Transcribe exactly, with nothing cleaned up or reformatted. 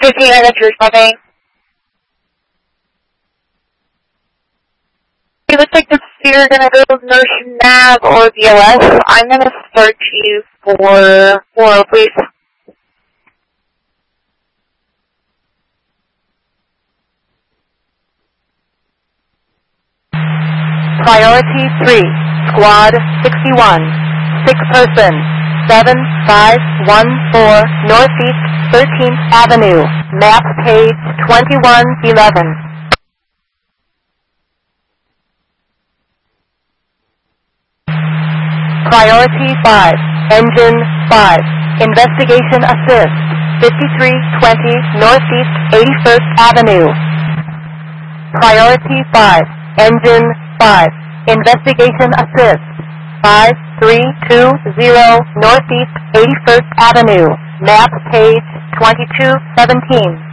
fifteen, I got your shopping. It looks like the you're going to go Notion Nav or B L S. I'm going to search you for four oh, please. Priority three, Squad sixty-one, six person, seven five one four Northeast thirteenth Avenue, map page twenty-one eleven. Priority five, Engine five, Investigation Assist, fifty-three twenty Northeast eighty-first Avenue. Priority five, Engine five, Investigation Assist, five three two zero Northeast eighty-first Avenue, map page twenty-two seventeen.